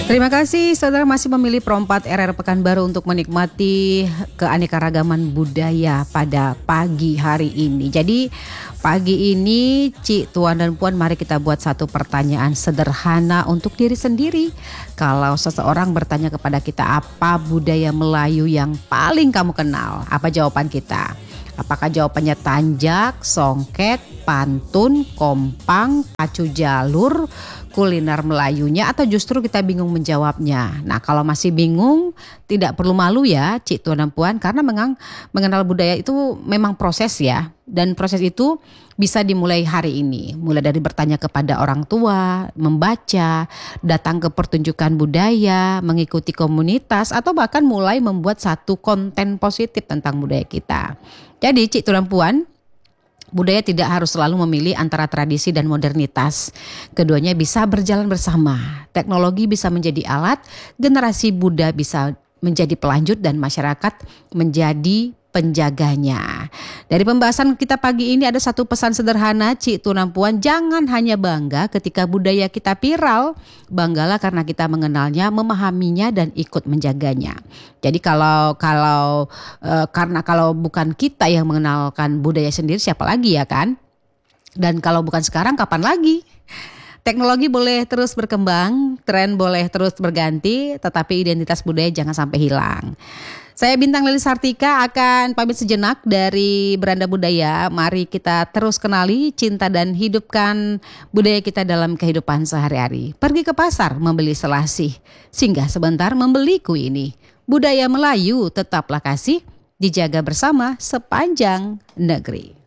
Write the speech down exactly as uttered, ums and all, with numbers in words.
Terima kasih saudara masih memilih Pro empat R R Pekanbaru untuk menikmati keanekaragaman budaya pada pagi hari ini. Jadi pagi ini Cik, Tuan dan Puan, mari kita buat satu pertanyaan sederhana untuk diri sendiri. Kalau seseorang bertanya kepada kita, apa budaya Melayu yang paling kamu kenal? Apa jawaban kita? Apakah jawabannya tanjak, songket, pantun, kompang, pacu jalur, kuliner Melayunya, atau justru kita bingung menjawabnya? Nah, kalau masih bingung, tidak perlu malu ya Cik, Tuan dan Puan, karena mengang, mengenal budaya itu memang proses ya. Dan proses itu bisa dimulai hari ini, mulai dari bertanya kepada orang tua, membaca, datang ke pertunjukan budaya, mengikuti komunitas, atau bahkan mulai membuat satu konten positif tentang budaya kita. Jadi Cik, Tuan dan Puan, budaya tidak harus selalu memilih antara tradisi dan modernitas. Keduanya bisa berjalan bersama. Teknologi bisa menjadi alat, generasi muda bisa menjadi pelanjut, dan masyarakat menjadi penjaganya. Dari pembahasan kita pagi ini ada satu pesan sederhana Cik, Tuan dan Puan, jangan hanya bangga ketika budaya kita viral, banggalah karena kita mengenalnya, memahaminya, dan ikut menjaganya. Jadi kalau kalau e, karena kalau bukan kita yang mengenalkan budaya sendiri, siapa lagi ya kan? Dan kalau bukan sekarang, kapan lagi? Teknologi boleh terus berkembang, tren boleh terus berganti, tetapi identitas budaya jangan sampai hilang. Saya Bintang Lili Sartika akan pamit sejenak dari Beranda Budaya. Mari kita terus kenali, cinta, dan hidupkan budaya kita dalam kehidupan sehari-hari. Pergi ke pasar membeli selasih, singgah sebentar membeli kue ini. Budaya Melayu tetaplah kasih, dijaga bersama sepanjang negeri.